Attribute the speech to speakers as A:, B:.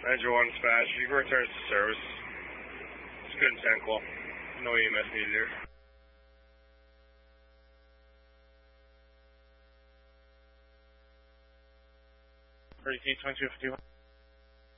A: Manager 1 dispatch, you can return to service. It's good and cool. No EMS needed here.
B: RDT 2251.